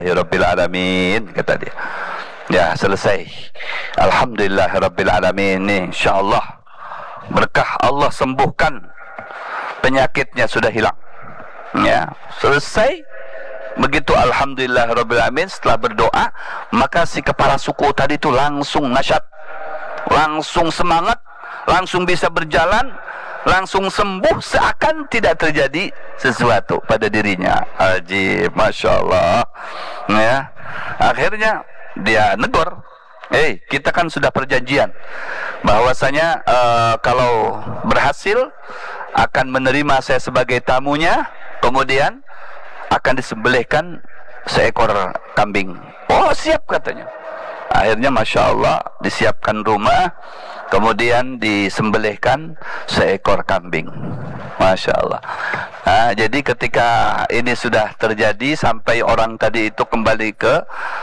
Rabbil alamin, kata dia. Ya, selesai. Alhamdulillah Rabbil alamin. Ini insyaallah berkah Allah sembuhkan penyakitnya, sudah hilang. Ya, selesai. Begitu alhamdulillah Rabbil alamin, setelah berdoa, maka si kepala suku tadi itu langsung nasyat, langsung semangat, langsung bisa berjalan, langsung sembuh, seakan tidak terjadi sesuatu pada dirinya. Ajib, masya Allah. Ya, akhirnya dia negor, kita kan sudah perjanjian bahwasanya kalau berhasil akan menerima saya sebagai tamunya, kemudian akan disembelihkan seekor kambing. Oh, siap, katanya. Akhirnya masya Allah disiapkan rumah, kemudian disembelihkan seekor kambing. Masya Allah. Nah, jadi ketika ini sudah terjadi, sampai orang tadi itu kembali ke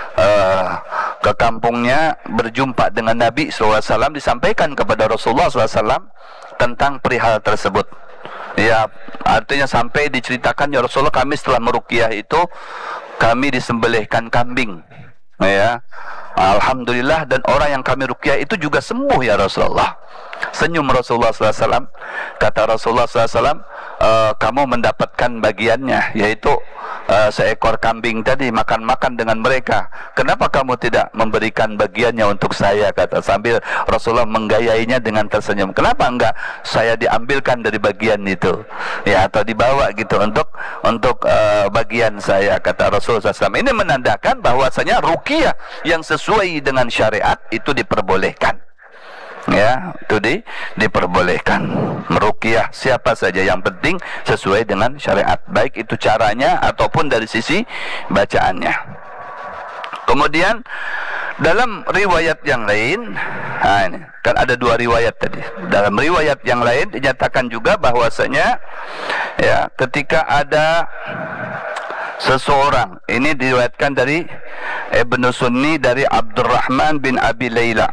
kampungnya, berjumpa dengan Nabi SAW, disampaikan kepada Rasulullah SAW tentang perihal tersebut. Ya, artinya sampai diceritakan, ya Rasulullah, kami setelah meruqyah itu kami disembelihkan kambing. Ya, alhamdulillah, dan orang yang kami ruqyah itu juga sembuh ya Rasulullah. Senyum Rasulullah SAW. Kata Rasulullah SAW, kamu mendapatkan bagiannya, yaitu seekor kambing tadi, makan-makan dengan mereka. Kenapa kamu tidak memberikan bagiannya untuk saya? Kata, sambil Rasulullah menggayainya dengan tersenyum. Kenapa enggak saya diambilkan dari bagian itu, ya, atau dibawa gitu untuk bagian saya? Kata Rasulullah SAW. Ini menandakan bahwasanya ruqyah yang sesuai dengan syariat itu diperbolehkan. Ya, itu diperbolehkan meruqyah siapa saja, yang penting sesuai dengan syariat, baik itu caranya ataupun dari sisi bacaannya. Kemudian dalam riwayat yang lain, nah ini kan ada dua riwayat tadi. Dalam riwayat yang lain dinyatakan juga bahwasanya, ya, ketika ada seseorang, ini diriwayatkan dari Ibnu Sunni dari Abdurrahman bin Abi Layla,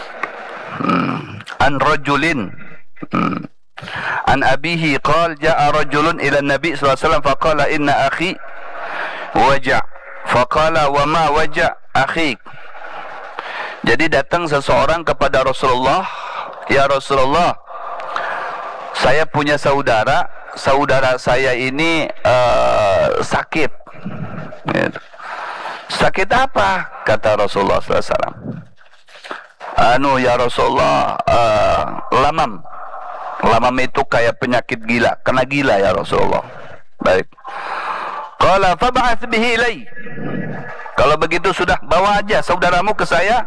an rajulin an abihi qala jaa rajulun ila nabi sallallahu alaihi wasallam faqala inna akhi waja' faqala wa ma waja' akhik. Jadi datang seseorang kepada Rasulullah, ya Rasulullah, saya punya saudara saya ini sakit. Sakit apa? Kata Rasulullah sallallahu alaihi wasallam, ya Rasulullah, lamam itu kayak penyakit gila, kena gila ya Rasulullah. Baik. Qala fab'ath bihi ilai. Kalau begitu sudah, bawa aja saudaramu ke saya,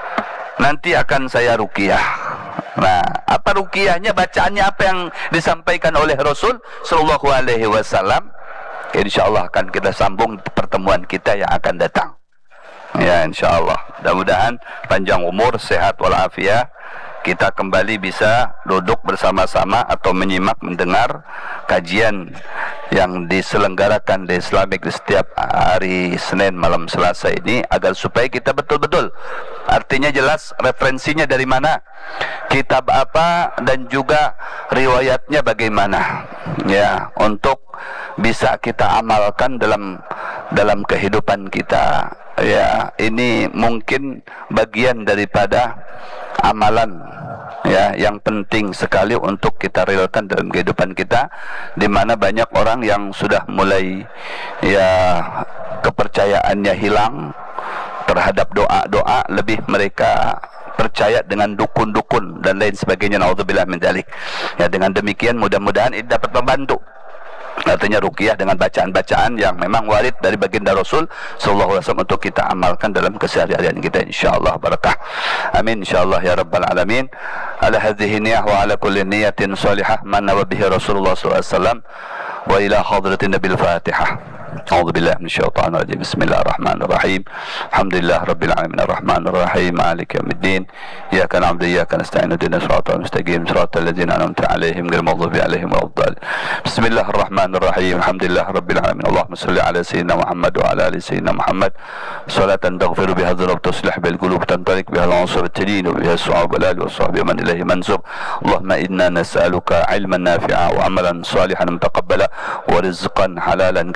nanti akan saya ruqyah. Nah, apa ruqyahnya, bacaannya apa yang disampaikan oleh Rasul sallallahu alaihi wasallam? Insyaallah akan kita sambung pertemuan kita yang akan datang. Ya, insyaallah. Mudah-mudahan panjang umur, sehat walafiat, kita kembali bisa duduk bersama-sama atau menyimak, mendengar kajian yang diselenggarakan di Islamic di setiap hari Senin malam Selasa ini, agar supaya kita betul-betul, artinya jelas referensinya dari mana, kitab apa, dan juga riwayatnya bagaimana, ya, untuk bisa kita amalkan dalam kehidupan kita. Ya, ini mungkin bagian daripada amalan, ya, yang penting sekali untuk kita realkan dalam kehidupan kita, di mana banyak orang yang sudah mulai, ya, kepercayaannya hilang terhadap doa-doa, lebih mereka percaya dengan dukun-dukun dan lain sebagainya. Naudzubillah min dzalik. Ya, dengan demikian mudah-mudahan ini dapat membantu. Artinya ruqyah dengan bacaan-bacaan yang memang warid dari baginda Rasul sallallahu alaihi wasallam untuk kita amalkan dalam keseharian kita, insyaallah barakah. Amin insyaallah ya rabbal alamin. Ala hadhihi niyyah wa ala kulli niyyatin salihah man nawa bihi Rasulullah sallallahu alaihi wasallam wa ila hadratin nabil Fatihah. أعوذ بالله من الشيطان الرجيم بسم الله الرحمن الرحيم الحمد لله رب العالمين الرحمن الرحيم مالك يوم الدين إياك نعبد وإياك نستعين اهدنا الصراط المستقيم صراط الذين أنعمت عليهم غير المغضوب عليهم ولا الضالين بسم الله الرحمن الرحيم الحمد لله رب العالمين اللهم صل على سيدنا محمد وعلى آل سيدنا محمد صلاة تغفر بها الذنوب تصلح بها القلوب تنطلق بها العنصر التدين وبها الصعاب والآل والصحب من إليه منسوب اللهم إنا نسألك علما نافعا وعملا صالحا متقبلا ورزقا حلالا كثيرا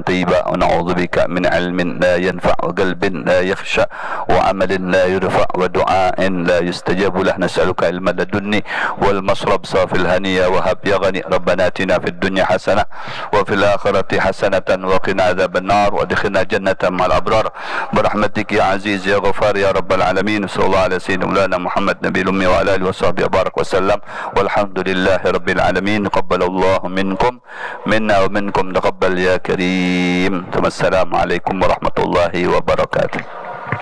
طيبا ونعوذ بك من علم لا ينفع وقلب لا يخشى وعمل لا يرفع ودعاء لا يستجاب له. نسألك علما لدني والمشرب صافي الهنية وهب يا غني. ربنا آتنا في الدنيا حسنة وفي الآخرة حسنة وقنا عذاب النار وادخلنا جنة مع الأبرار برحمتك يا عزيز يا غفار يا رب العالمين. صلى الله على سيدنا مولانا محمد نبي الأمي وعلى آله وصحبه وبارك وسلم والحمد لله رب العالمين. قبل الله منكم منا ومنكم تقبل يا كريم. ثم السلام عليكم ورحمة الله وبركاته.